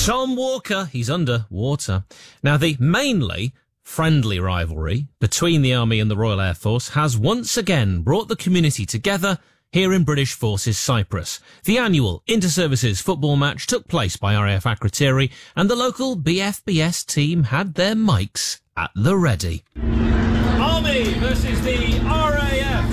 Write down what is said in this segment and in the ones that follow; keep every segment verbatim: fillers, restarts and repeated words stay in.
Tom Walker, he's under water. Now, the mainly friendly rivalry between the Army and the Royal Air Force has once again brought the community together here in British Forces Cyprus. The annual Inter-Services football match took place by R A F Akrotiri, and the local B F B S team had their mics at the ready. Army versus the R A F.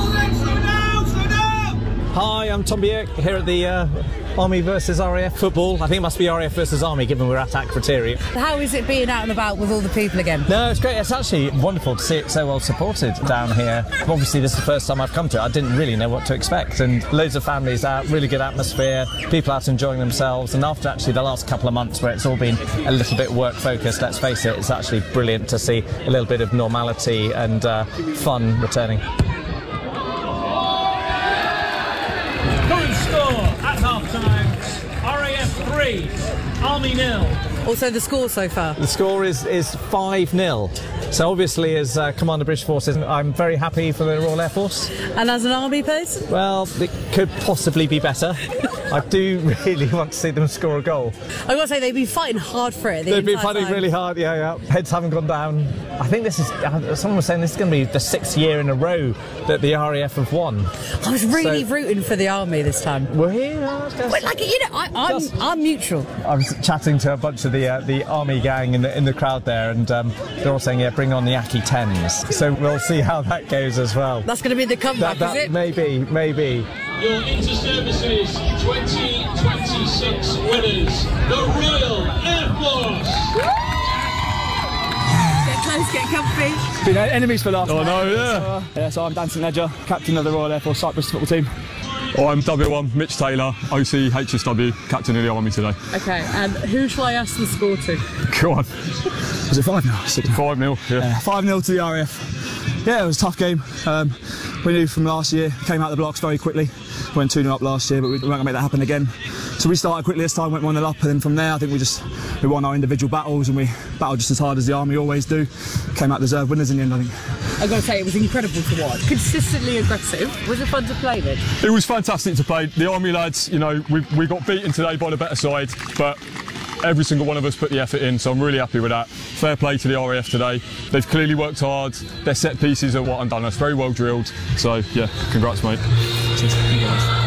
Hi, I'm Tom Bierk here at the uh, Army versus R A F football. I think it must be R A F versus Army, given we're at Akrotiri. How is it being out and about with all the people again? No, it's great. It's actually wonderful to see it so well supported down here. Obviously, this is the first time I've come to it. I didn't really know what to expect, and loads of families out, really good atmosphere, people out enjoying themselves. And after actually the last couple of months where it's all been a little bit work-focused, let's face it, it's actually brilliant to see a little bit of normality and uh, fun returning. Current score at half-time, R A F three, Army nil. Also the score so far? The score is is five nil. So obviously, as uh, Commander of British Forces, I'm very happy for the Royal Air Force. And as an Army person? Well, it could possibly be better. I do really want to see them score a goal. I've got to say, they've been fighting hard for it. The They've been entire fighting time. really hard, yeah, yeah. Heads haven't gone down. I think this is, uh, someone was saying this is going to be the sixth year in a row that the R A F have won. I was really So- rooting for the Army this time. Were you? Uh, But like, you know, I, I'm, Just- I'm neutral. I was chatting to a bunch of the uh, the Army gang in the in the crowd there, and um, they're all saying, yeah, bring on the Aki tens. So we'll see how that goes as well. That's going to be the comeback, That, that is it? maybe, maybe. Your Inter-Services twenty twenty-six winners, the Royal Air Force. Get close, get comfy. Been enemies for life. Oh no, yeah. Uh, yeah, so I'm Dan St Ledger, captain of the Royal Air Force Cyprus football team. Oh, I'm W one, Mitch Taylor, O C H S W, captain of the Army today. Okay, and who shall I ask the score to? Go on. Was it five nil? five nil, yeah. five nil to the R A F. Yeah, it was a tough game. Um, we knew from last year, came out of the blocks very quickly. We went two nil up last year, but we weren't going to make that happen again. So we started quickly this time, went one nil up, and then from there I think we just we won our individual battles, and we battled just as hard as the Army always do. Came out deserved winners in the end, I think. I've got to say, it was incredible to watch. Consistently aggressive. Was it fun to play with? It was fantastic to play. The Army lads, you know, we, we got beaten today by the better side, but every single one of us put the effort in, so I'm really happy with that. Fair play to the R A F today. They've clearly worked hard. Their set pieces are what I've done. That's very well drilled. So, yeah, congrats, mate. Cheers. Thank you very much.